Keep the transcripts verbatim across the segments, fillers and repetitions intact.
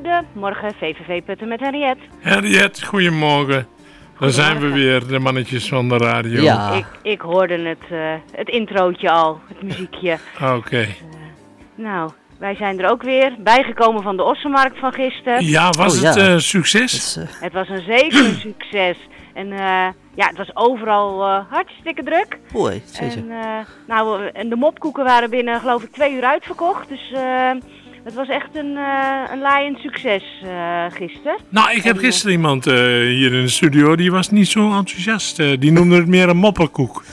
Goedemorgen, V V V Putten met Henriette. Henriette, goedemorgen. Daar zijn we weer, de mannetjes van de radio. Ja. Ik, ik hoorde het, uh, het introotje al, het muziekje. Oké. Okay. Uh, nou, wij zijn er ook weer, bijgekomen van de Ossenmarkt van gisteren. Ja, was oh, het ja. Uh, succes? Het, uh... het was een zeker een succes. En uh, ja, het was overal uh, hartstikke druk. Mooi, zeker. En, uh, nou, en de mopkoeken waren binnen, geloof ik, twee uur uitverkocht. Dus uh, het was echt een, uh, een laaiend succes uh, gisteren. Nou, ik heb en, gisteren uh, iemand uh, hier in de studio, die was niet zo enthousiast. Uh, die noemde het meer een mopperkoek.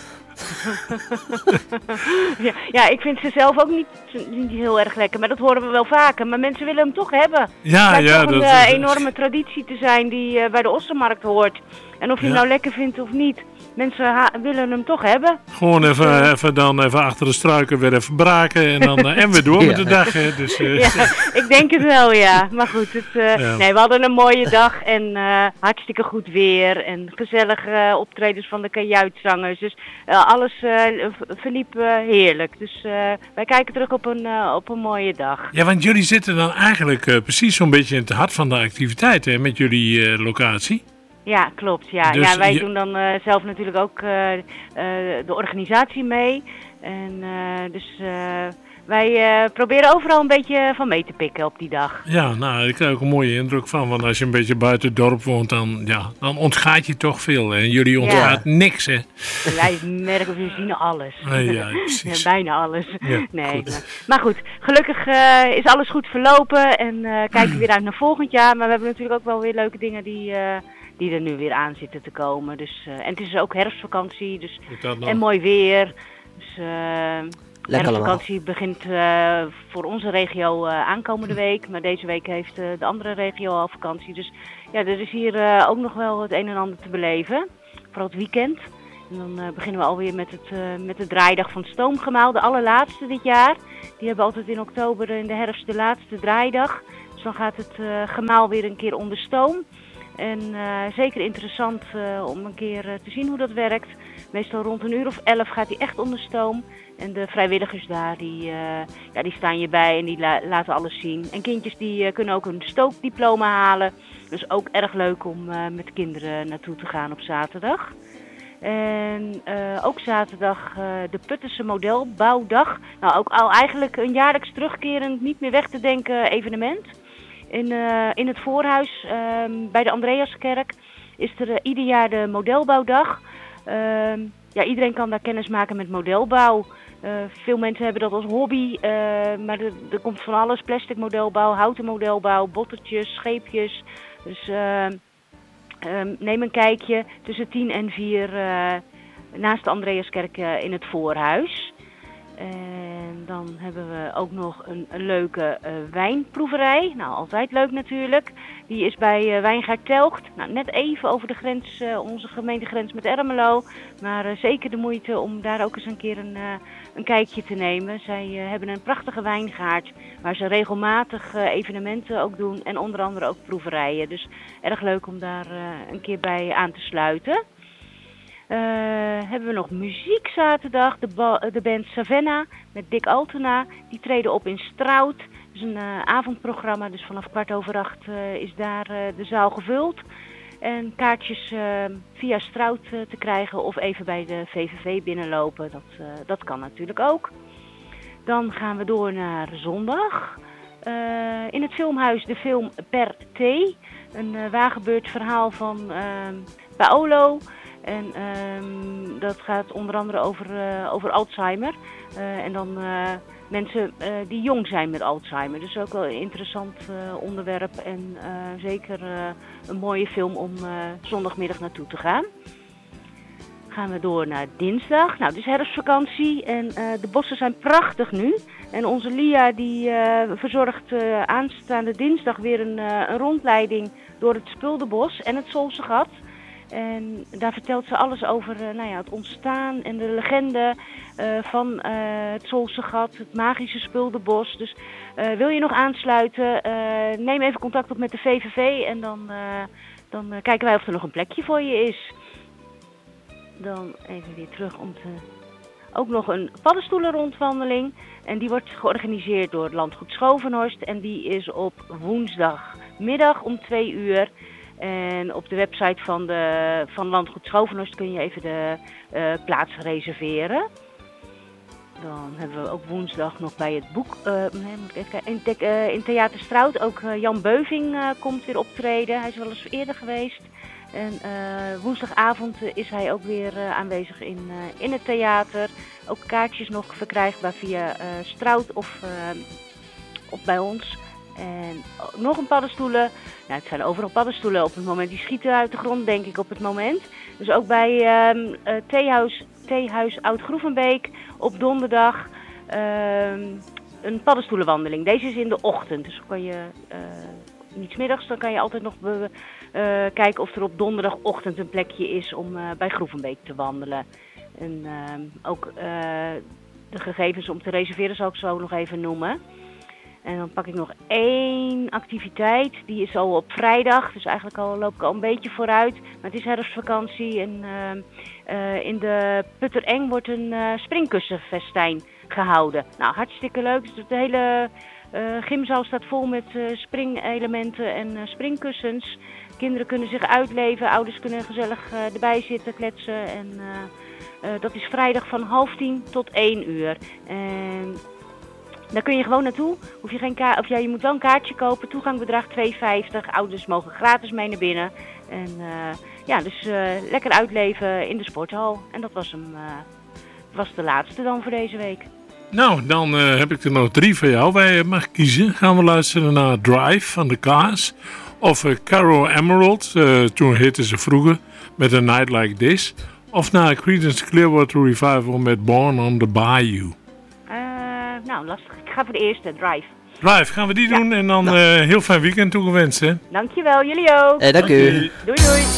ja, ja, ik vind ze zelf ook niet, niet heel erg lekker, maar dat horen we wel vaker. Maar mensen willen hem toch hebben. Ja, het ja, toch dat een uh, is enorme traditie te zijn die uh, bij de Ossenmarkt hoort. En of je ja. hem nou lekker vindt of niet, mensen ha- willen hem toch hebben. Gewoon even, uh, even dan even achter de struiken weer even braken en dan uh, en weer door ja. met de dag. Hè. Dus, uh, ja, ik denk het wel, ja. Maar goed, het, uh, ja. nee, we hadden een mooie dag en uh, hartstikke goed weer. En gezellige uh, optredens van de kajuitzangers. Dus uh, alles uh, verliep uh, heerlijk. Dus uh, wij kijken terug op een, uh, op een mooie dag. Ja, want jullie zitten dan eigenlijk uh, precies zo'n beetje in het hart van de activiteit, hè, met jullie uh, locatie. Ja, klopt. Ja, dus ja wij je... doen dan uh, zelf natuurlijk ook uh, uh, de organisatie mee. En uh, dus uh, wij uh, proberen overal een beetje van mee te pikken op die dag. Ja, nou, ik krijg ook een mooie indruk van. Want als je een beetje buiten het dorp woont, dan, ja, dan ontgaat je toch veel. Hè? Jullie ontgaat ja. niks, hè? Wij merken, we zien alles. Nee, ja, precies. Ja, bijna alles. Ja, nee, goed. Maar, maar goed, gelukkig uh, is alles goed verlopen. En uh, kijken we weer uit naar volgend jaar. Maar we hebben natuurlijk ook wel weer leuke dingen die... Uh, die er nu weer aan zitten te komen. Dus, uh, en het is ook herfstvakantie, dus, en mooi weer. Dus uh, herfstvakantie begint uh, voor onze regio uh, aankomende week. Maar deze week heeft uh, de andere regio al vakantie. Dus ja, er is hier uh, ook nog wel het een en ander te beleven. Vooral het weekend. En dan uh, beginnen we alweer met, het, uh, met de draaidag van het Stoomgemaal, de allerlaatste dit jaar. Die hebben altijd in oktober in de herfst de laatste draaidag. Dus dan gaat het uh, gemaal weer een keer onder stoom. En uh, zeker interessant uh, om een keer uh, te zien hoe dat werkt. Meestal rond een uur of elf gaat hij echt onder stoom. En de vrijwilligers daar, die, uh, ja, die staan je bij en die la- laten alles zien. En kindjes die uh, kunnen ook een stookdiploma halen. Dus ook erg leuk om uh, met kinderen naartoe te gaan op zaterdag. En uh, ook zaterdag uh, de Puttense Modelbouwdag. Nou, ook al eigenlijk een jaarlijks terugkerend, niet meer weg te denken evenement. In, uh, in het voorhuis uh, bij de Andreaskerk is er uh, ieder jaar de modelbouwdag. Uh, ja, iedereen kan daar kennis maken met modelbouw. Uh, veel mensen hebben dat als hobby, uh, maar er, er komt van alles. Plastic modelbouw, houten modelbouw, bottertjes, scheepjes. Dus uh, uh, neem een kijkje tussen tien en vier uh, naast de Andreaskerk uh, in het voorhuis. En dan hebben we ook nog een, een leuke uh, wijnproeverij. Nou, altijd leuk natuurlijk. Die is bij uh, Wijngaard Telgt. Nou, net even over de grens, uh, onze gemeentegrens met Ermelo. Maar uh, zeker de moeite om daar ook eens een keer een, uh, een kijkje te nemen. Zij uh, hebben een prachtige wijngaard waar ze regelmatig uh, evenementen ook doen. En onder andere ook proeverijen. Dus erg leuk om daar uh, een keer bij aan te sluiten. Uh, hebben we nog muziek zaterdag, de, ba- de band Savannah met Dick Altena. Die treden op in Strout. Dat is een uh, avondprogramma, dus vanaf kwart over acht uh, is daar uh, de zaal gevuld. En kaartjes uh, via Strout uh, te krijgen of even bij de V V V binnenlopen, dat, uh, dat kan natuurlijk ook. Dan gaan we door naar zondag. Uh, in het filmhuis de film Per T. Een uh, waargebeurd verhaal van uh, Paolo. En um, dat gaat onder andere over, uh, over Alzheimer. Uh, en dan uh, mensen uh, die jong zijn met Alzheimer. Dus ook wel een interessant uh, onderwerp. En uh, zeker uh, een mooie film om uh, zondagmiddag naartoe te gaan. Gaan we door naar dinsdag. Nou, het is herfstvakantie en uh, de bossen zijn prachtig nu. En onze Lia die uh, verzorgt uh, aanstaande dinsdag weer een, uh, een rondleiding door het Spuldenbos en het Solse Gat. En daar vertelt ze alles over uh, nou ja, het ontstaan en de legende uh, van uh, het Solse Gat, het magische Spuldenbos. Dus uh, wil je nog aansluiten, uh, neem even contact op met de V V V en dan, uh, dan uh, kijken wij of er nog een plekje voor je is. Dan even weer terug om te ook nog een paddenstoelenrondwandeling. En die wordt georganiseerd door Landgoed Schovenhorst. En die is op woensdagmiddag om twee uur. En op de website van, de, van Landgoed Schovenhorst kun je even de uh, plaats reserveren. Dan hebben we ook woensdag nog bij het boek, uh, nee, moet ik even kijken, in, te, uh, in Theater Strout, ook uh, Jan Beuving uh, komt weer optreden. Hij is wel eens eerder geweest. En uh, woensdagavond uh, is hij ook weer uh, aanwezig in, uh, in het theater. Ook kaartjes nog verkrijgbaar via uh, Strout of, uh, of bij ons. En nog een paddenstoelen. Nou, het zijn overal paddenstoelen op het moment. Die schieten uit de grond, denk ik, op het moment. Dus ook bij uh, uh, Theehuis, Theehuis Oud-Groevenbeek op donderdag uh, een paddenstoelenwandeling. Deze is in de ochtend, dus dan kan je uh, niet 's middags, dan kan je altijd nog be, uh, kijken of er op donderdagochtend een plekje is om uh, bij Groevenbeek te wandelen. En uh, ook uh, de gegevens om te reserveren zal ik zo nog even noemen. En dan pak ik nog één activiteit, die is al op vrijdag, dus eigenlijk al, loop ik al een beetje vooruit. Maar het is herfstvakantie en uh, uh, in de Puttereng wordt een uh, springkussenfestijn gehouden. Nou, hartstikke leuk. Dus de hele uh, gymzaal staat vol met uh, springelementen en uh, springkussens. Kinderen kunnen zich uitleven, ouders kunnen gezellig uh, erbij zitten, kletsen. En uh, uh, dat is vrijdag van half tien tot één uur. En daar kun je gewoon naartoe. Hoef je, geen ka- of ja, je moet wel een kaartje kopen. Toegangbedrag twee vijftig. Ouders mogen gratis mee naar binnen. En uh, ja, dus uh, lekker uitleven in de sporthal. En dat was hem. Uh, was de laatste dan voor deze week. Nou, dan uh, heb ik er nog drie voor jou waar je mag kiezen. Gaan we luisteren naar Drive van de Cars. Of uh, Caro Emerald. Uh, toen heette ze vroeger met A Night Like This. Of naar Creedence Clearwater Revival met Born on the Bayou. Nou, lastig. Ik ga voor de eerste, Drive. Drive, gaan we die ja. doen en dan uh, heel fijn weekend toegewenst, hè? Dankjewel, jullie ook. Hey, dank u. Doei, doei.